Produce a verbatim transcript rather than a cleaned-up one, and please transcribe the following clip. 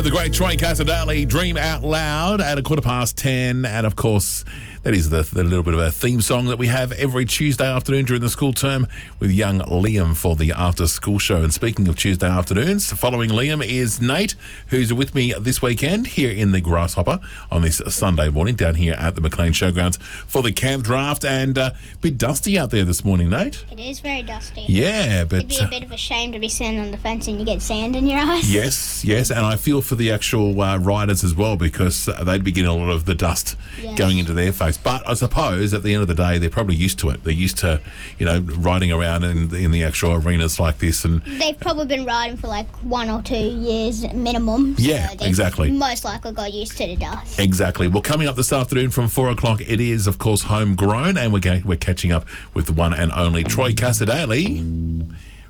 The great Troy Casadale, Dream Out Loud at a quarter past ten. And of course, that is the, the little bit of a theme song that we have every Tuesday afternoon during the school term with young Liam for the after school show. And speaking of Tuesday afternoons, following Liam is Nate, who's with me this weekend here in the Grasshopper on this Sunday morning down here at the McLean Showgrounds for the camp draft. And uh, a bit dusty out there this morning, Nate. It is very dusty. Yeah, but... It'd be a bit of a shame to be standing on the fence and you get sand in your eyes. Yes, yes, and I feel for the actual uh, riders as well because uh, they'd be getting a lot of the dust Yes. going into their face. But I suppose at the end of the day, they're probably used to it. They're used to, you know, riding around in, in the actual arenas like this. And They've probably been riding for like one or two years minimum. Yeah, so they've exactly. Most likely got used to the dust. Exactly. Well, coming up this afternoon from four o'clock, it is, of course, homegrown, and we're, ga- we're catching up with the one and only Troy Casadale.